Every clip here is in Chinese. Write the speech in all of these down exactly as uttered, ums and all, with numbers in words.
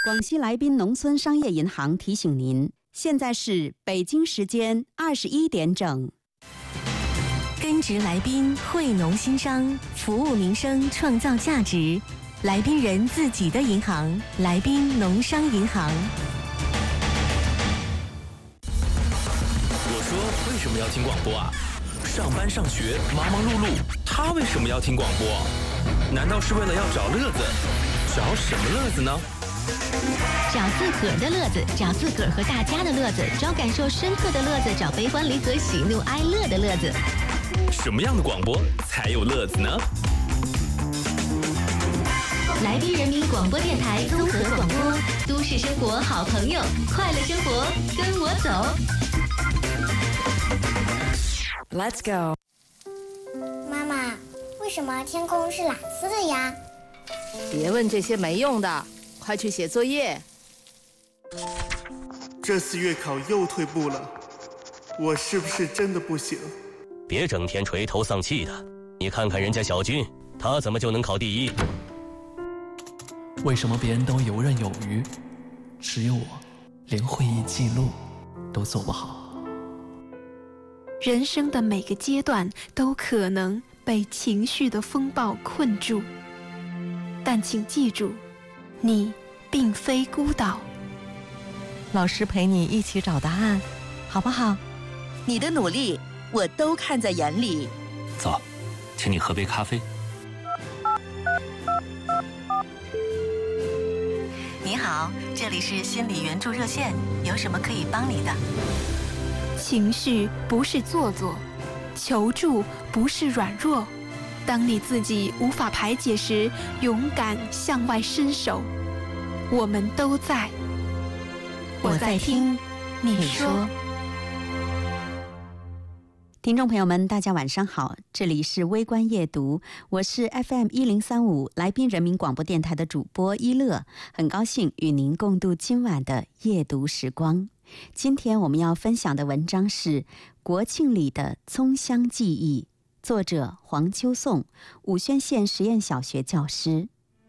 广西来宾农村商业银行提醒您，现在是北京时间二十一点整。 根植来宾，惠农新商，服务民生，创造价值。来宾人自己的银行，来宾农商银行。 我说为什么要听广播啊？上班上学忙忙碌碌，他为什么要听广播？难道是为了要找乐子？找什么乐子呢？ 找自个儿的乐子，找自个儿和大家的乐子，找感受深刻的乐子，找悲欢离合、喜怒哀乐的乐子。 什么样的广播才有乐子呢？ 来宾人民广播电台综合广播，都市生活好朋友，快乐生活跟我走。 Let's go。 妈妈，为什么天空是蓝色的呀？ 别问这些没用的，快去写作业。 这次月考又退步了，我是不是真的不行？ 别整天垂头丧气的，你看看人家小军，他怎么就能考第一？ 为什么别人都游刃有余，只有我连会议记录都做不好？ 人生的每个阶段都可能被情绪的风暴困住，但请记住，你并非孤岛。 老师陪你一起找答案，好不好？ 你的努力我都看在眼里。 走，请你喝杯咖啡。 你好，这里是心理援助热线，有什么可以帮你的？ 情绪不是做作，求助不是软弱。当你自己无法排解时，勇敢向外伸手，我们都在。我在听，你说。 听众朋友们，大家晚上好，这里是微观夜读，我是 F M 一零三五来宾人民广播电台的主播一乐，很高兴与您共度今晚的夜读时光。今天我们要分享的文章是《国庆里的葱香记忆》，作者黄秋颂，武宣县实验小学教师。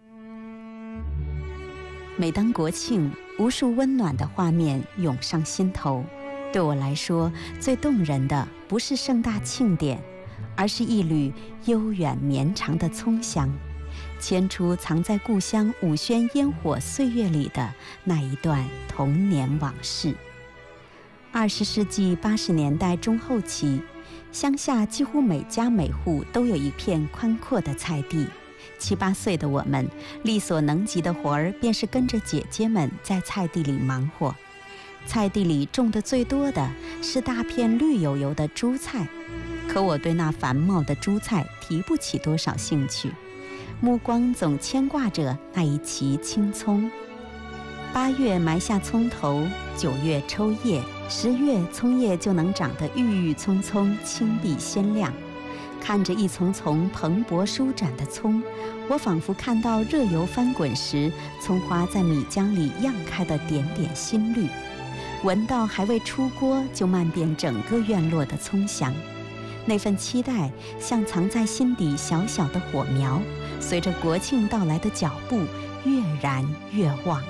每当国庆，无数温暖的画面涌上心头。对我来说，最动人的不是盛大庆典，而是一缕悠远绵长的葱香，牵出藏在故乡武宣烟火岁月里的那一段童年往事。二十世纪八十年代中后期，乡下几乎每家每户都有一片宽阔的菜地。七八岁的我们，力所能及的活儿便是跟着姐姐们在菜地里忙活。菜地里种的最多的是大片绿油油的珠菜，可我对那繁茂的珠菜提不起多少兴趣，目光总牵挂着那一畦青葱。八月埋下葱头，九月抽叶，十月葱叶就能长得郁郁葱葱，青碧鲜亮。看着一丛丛蓬勃舒展的葱，我仿佛看到热油翻滚时葱花在米浆里漾开的点点新绿，闻到还未出锅就漫遍整个院落的葱香，那份期待像藏在心底小小的火苗，随着国庆到来的脚步越燃越旺。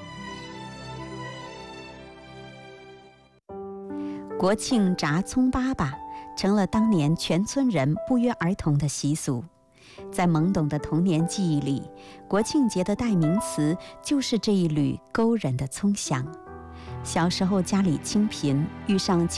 国庆炸葱粑粑成了当年全村人不约而同的习俗。在懵懂的童年记忆里，国庆节的代名词就是这一缕勾人的葱香。小时候家里清贫，遇上